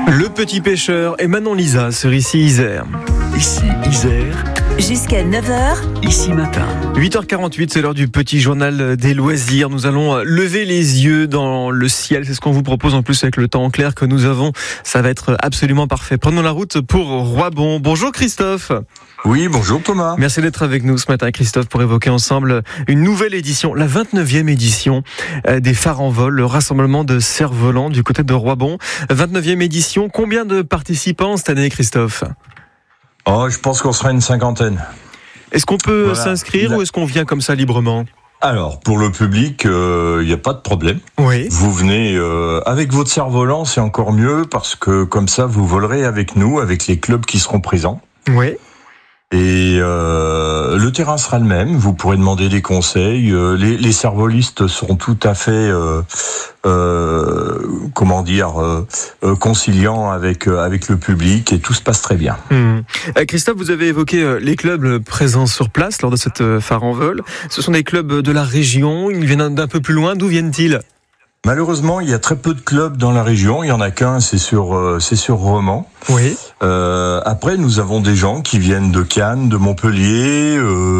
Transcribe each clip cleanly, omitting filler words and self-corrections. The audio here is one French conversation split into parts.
Le petit pêcheur et Manon Lisa sur Ici Isère. Ici Isère. Jusqu'à 9h. Ici matin. 8h48, c'est l'heure du petit journal des loisirs. Nous allons lever les yeux dans le ciel. C'est ce qu'on vous propose en plus avec le temps clair que nous avons. Ça va être absolument parfait. Prenons la route pour Roibon. Bonjour Christophe. Oui, bonjour Thomas. Merci d'être avec nous ce matin Christophe pour évoquer ensemble une nouvelle édition, la 29e édition des phares en vol, le rassemblement de cerfs-volants du côté de Roibon. 29e édition, combien de participants cette année Christophe ? Oh, je pense qu'on sera une cinquantaine. Est-ce qu'on peut s'inscrire ou est-ce qu'on vient comme ça librement ? Alors, pour le public, il n'y a pas de problème. Oui. Vous venez avec votre cerf-volant, c'est encore mieux parce que comme ça, vous volerez avec nous, avec les clubs qui seront présents. Oui. Et le terrain sera le même, vous pourrez demander des conseils. Les cerf-volistes seront tout à fait, conciliants avec le public et tout se passe très bien. Christophe, vous avez évoqué les clubs présents sur place lors de cette phare en vol. Ce sont des clubs de la région, ils viennent d'un peu plus loin, d'où viennent-ils ? Malheureusement, il y a très peu de clubs dans la région. Il y en a qu'un, c'est sur Romans. Oui. Après, nous avons des gens qui viennent de Cannes, de Montpellier,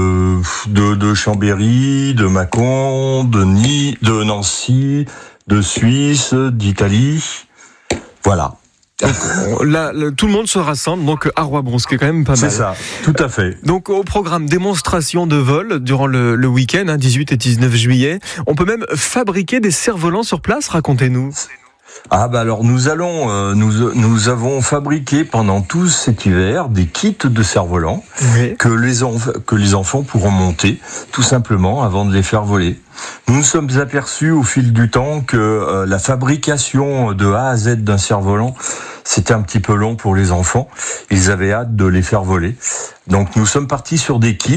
de Chambéry, de Mâcon, de Nancy, de Suisse, d'Italie. Voilà. Donc, là, tout le monde se rassemble donc à Roibon, ce qui est quand même pas mal. C'est ça, tout à fait. Donc au programme démonstration de vol durant le week-end, 18 et 19 juillet. On peut même fabriquer des cerfs-volants sur place, racontez-nous. Ah bah alors nous avons fabriqué pendant tout cet hiver des kits de cerfs-volants que les enfants pourront monter tout simplement avant de les faire voler. Nous nous sommes aperçus au fil du temps que la fabrication de A à Z d'un cerf-volant, c'était un petit peu long pour les enfants. Ils avaient hâte de les faire voler. Donc nous sommes partis sur des kits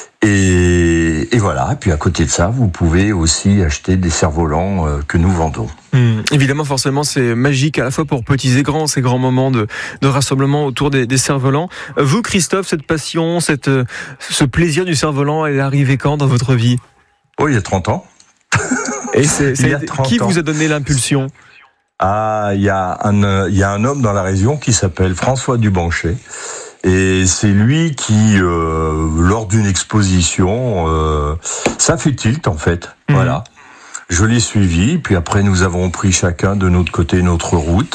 et voilà. Et puis à côté de ça, vous pouvez aussi acheter des cerfs-volants que nous vendons. Évidemment, forcément, c'est magique à la fois pour petits et grands, ces grands moments de rassemblement autour des cerfs-volants. Vous, Christophe, cette passion, ce plaisir du cerf-volant, elle est arrivée quand dans votre vie ? Oh, il y a 30 ans. Et qui vous a donné l'impulsion ? Ah, il y a un homme dans la région qui s'appelle François Dubanchet. Et c'est lui qui, lors d'une exposition, ça fait tilt en fait. Voilà. Je l'ai suivi, puis après nous avons pris chacun de notre côté notre route.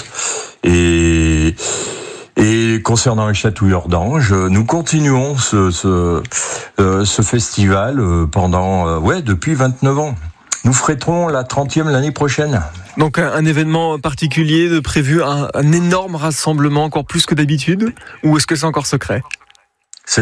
Et concernant les chatouilleurs d'anges, nous continuons ce festival depuis 29 ans. Nous fêterons la 30e l'année prochaine. Donc un événement particulier de prévu, un énorme rassemblement, encore plus que d'habitude ? Ou est-ce que c'est encore secret ? Cette année ?